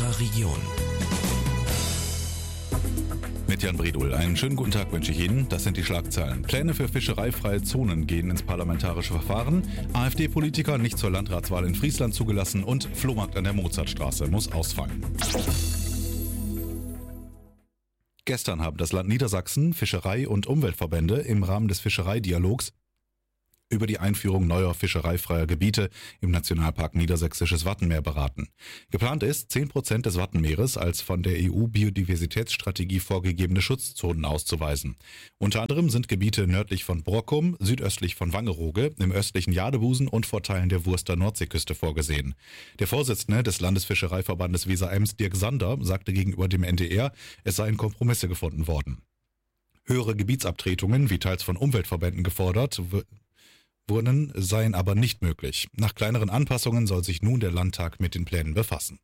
unserer Region. Mit Jan Bredul. Einen schönen guten Tag wünsche ich Ihnen. Das sind die Schlagzeilen. Pläne für fischereifreie Zonen gehen ins parlamentarische Verfahren. AfD-Politiker nicht zur Landratswahl in Friesland zugelassen und Flohmarkt an der Mozartstraße muss ausfallen. Gestern haben das Land Niedersachsen, Fischerei- und Umweltverbände im Rahmen des Fischereidialogs über die Einführung neuer fischereifreier Gebiete im Nationalpark Niedersächsisches Wattenmeer beraten. Geplant ist, 10% des Wattenmeeres als von der EU-Biodiversitätsstrategie vorgegebene Schutzzonen auszuweisen. Unter anderem sind Gebiete nördlich von Brockum, südöstlich von Wangerooge, im östlichen Jadebusen und vor Teilen der Wurster Nordseeküste vorgesehen. Der Vorsitzende des Landesfischereiverbandes Weser-Ems, Dirk Sander, sagte gegenüber dem NDR, es seien Kompromisse gefunden worden. Höhere Gebietsabtretungen, wie teils von Umweltverbänden gefordert, wurden, seien aber nicht möglich. Nach kleineren Anpassungen soll sich nun der Landtag mit den Plänen befassen.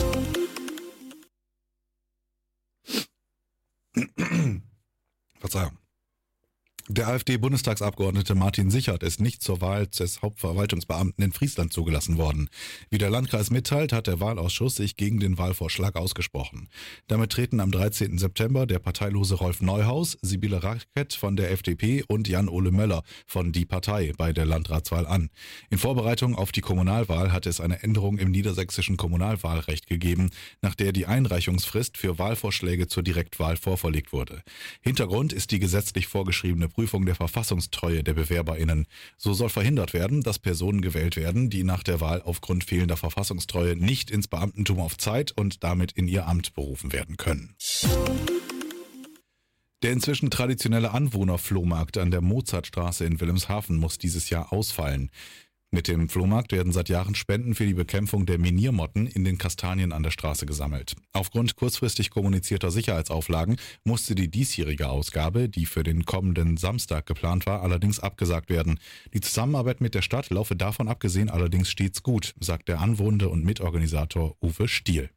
Verzeihung. Der AfD-Bundestagsabgeordnete Martin Sichert ist nicht zur Wahl des Hauptverwaltungsbeamten in Friesland zugelassen worden. Wie der Landkreis mitteilt, hat der Wahlausschuss sich gegen den Wahlvorschlag ausgesprochen. Damit treten am 13. September der parteilose Rolf Neuhaus, Sibylle Rackett von der FDP und Jan-Ole Möller von Die Partei bei der Landratswahl an. In Vorbereitung auf die Kommunalwahl hat es eine Änderung im niedersächsischen Kommunalwahlrecht gegeben, nach der die Einreichungsfrist für Wahlvorschläge zur Direktwahl vorverlegt wurde. Hintergrund ist die gesetzlich vorgeschriebene Prüfung der Verfassungstreue der BewerberInnen. So soll verhindert werden, dass Personen gewählt werden, die nach der Wahl aufgrund fehlender Verfassungstreue nicht ins Beamtentum auf Zeit und damit in ihr Amt berufen werden können. Der inzwischen traditionelle Anwohnerflohmarkt an der Mozartstraße in Wilhelmshaven muss dieses Jahr ausfallen. Mit dem Flohmarkt werden seit Jahren Spenden für die Bekämpfung der Miniermotten in den Kastanien an der Straße gesammelt. Aufgrund kurzfristig kommunizierter Sicherheitsauflagen musste die diesjährige Ausgabe, die für den kommenden Samstag geplant war, allerdings abgesagt werden. Die Zusammenarbeit mit der Stadt laufe davon abgesehen allerdings stets gut, sagt der Anwohner und Mitorganisator Uwe Stiel.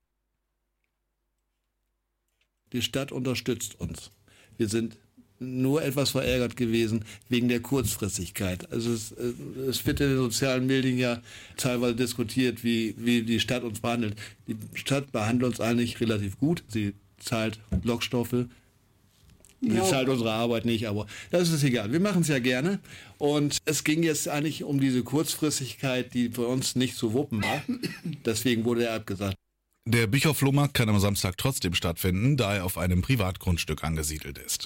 Die Stadt unterstützt uns. Wir sind nur etwas verärgert gewesen wegen der Kurzfristigkeit. Also es wird in den sozialen Medien ja teilweise diskutiert, wie die Stadt uns behandelt. Die Stadt behandelt uns eigentlich relativ gut. Sie zahlt Lockstoffe. Sie zahlt unsere Arbeit nicht, aber das ist egal. Wir machen es ja gerne. Und es ging jetzt eigentlich um diese Kurzfristigkeit, die für uns nicht zu wuppen war. Deswegen wurde er abgesagt. Der Bücherflohmarkt kann am Samstag trotzdem stattfinden, da er auf einem Privatgrundstück angesiedelt ist.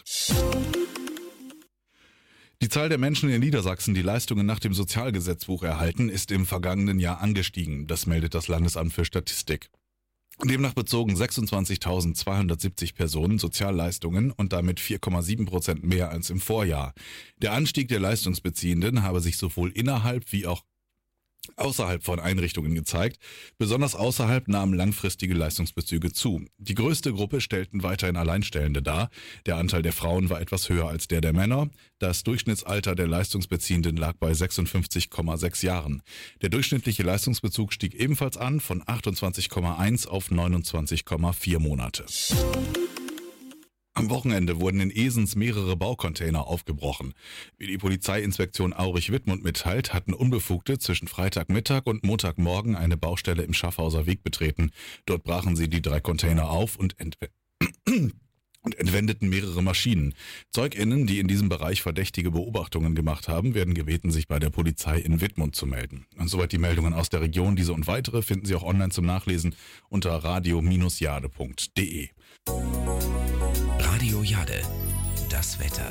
Die Zahl der Menschen in Niedersachsen, die Leistungen nach dem Sozialgesetzbuch erhalten, ist im vergangenen Jahr angestiegen. Das meldet das Landesamt für Statistik. Demnach bezogen 26.270 Personen Sozialleistungen und damit 4,7% mehr als im Vorjahr. Der Anstieg der Leistungsbeziehenden habe sich sowohl innerhalb wie auch außerhalb von Einrichtungen gezeigt. Besonders außerhalb nahmen langfristige Leistungsbezüge zu. Die größte Gruppe stellten weiterhin Alleinstellende dar. Der Anteil der Frauen war etwas höher als der Männer. Das Durchschnittsalter der Leistungsbeziehenden lag bei 56,6 Jahren. Der durchschnittliche Leistungsbezug stieg ebenfalls an von 28,1 auf 29,4 Monate. Am Wochenende wurden in Esens mehrere Baucontainer aufgebrochen. Wie die Polizeiinspektion Aurich-Wittmund mitteilt, hatten Unbefugte zwischen Freitagmittag und Montagmorgen eine Baustelle im Schaffhauser Weg betreten. Dort brachen sie die 3 Container auf und entwendeten mehrere Maschinen. ZeugInnen, die in diesem Bereich verdächtige Beobachtungen gemacht haben, werden gebeten, sich bei der Polizei in Wittmund zu melden. Und soweit die Meldungen aus der Region. Diese und weitere finden Sie auch online zum Nachlesen unter radio-jade.de. Radio Jade, das Wetter.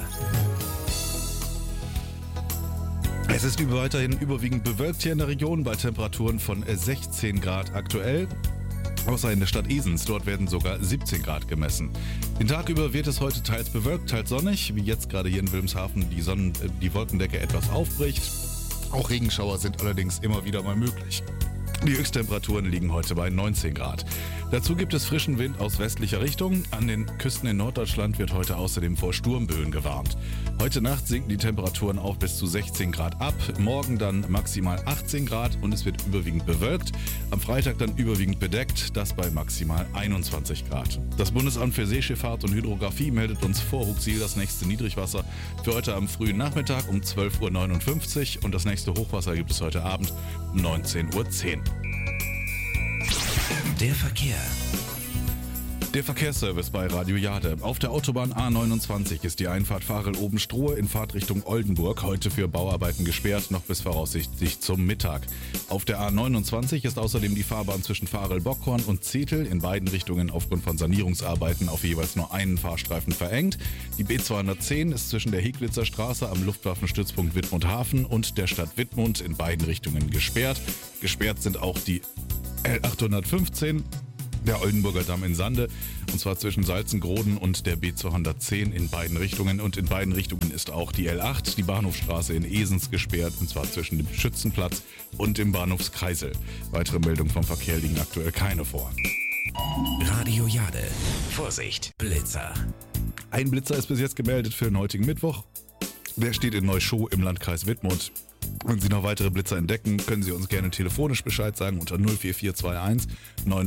Es ist weiterhin überwiegend bewölkt hier in der Region bei Temperaturen von 16 Grad aktuell. Außer in der Stadt Esens, dort werden sogar 17 Grad gemessen. Den Tag über wird es heute teils bewölkt, teils sonnig, wie jetzt gerade hier in Wilhelmshaven die Wolkendecke etwas aufbricht. Auch Regenschauer sind allerdings immer wieder mal möglich. Die Höchsttemperaturen liegen heute bei 19 Grad. Dazu gibt es frischen Wind aus westlicher Richtung. An den Küsten in Norddeutschland wird heute außerdem vor Sturmböen gewarnt. Heute Nacht sinken die Temperaturen auch bis zu 16 Grad ab. Morgen dann maximal 18 Grad und es wird überwiegend bewölkt. Am Freitag dann überwiegend bedeckt, das bei maximal 21 Grad. Das Bundesamt für Seeschifffahrt und Hydrographie meldet uns vor Huxil das nächste Niedrigwasser für heute am frühen Nachmittag um 12.59 Uhr und das nächste Hochwasser gibt es heute Abend um 19.10 Uhr. Der Verkehr. Der Verkehrsservice bei Radio Jade. Auf der Autobahn A29 ist die Einfahrt Varel-Obenstrohe in Fahrtrichtung Oldenburg heute für Bauarbeiten gesperrt, noch bis voraussichtlich zum Mittag. Auf der A29 ist außerdem die Fahrbahn zwischen Varel-Bockhorn und Zetel in beiden Richtungen aufgrund von Sanierungsarbeiten auf jeweils nur einen Fahrstreifen verengt. Die B210 ist zwischen der Heglitzer Straße am Luftwaffenstützpunkt Wittmund-Hafen und der Stadt Wittmund in beiden Richtungen gesperrt. Gesperrt sind auch die L815, der Oldenburger Damm in Sande, und zwar zwischen Salzengroden und der B210 in beiden Richtungen. Und in beiden Richtungen ist auch die L8, die Bahnhofstraße in Esens, gesperrt, und zwar zwischen dem Schützenplatz und dem Bahnhofskreisel. Weitere Meldungen vom Verkehr liegen aktuell keine vor. Radio Jade. Vorsicht, Blitzer. Ein Blitzer ist bis jetzt gemeldet für den heutigen Mittwoch. Der steht in Neuschow im Landkreis Wittmund. Wenn Sie noch weitere Blitzer entdecken, können Sie uns gerne telefonisch Bescheid sagen unter 04421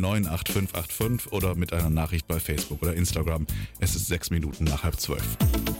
998585 oder mit einer Nachricht bei Facebook oder Instagram. Es ist 6 Minuten nach 11:30.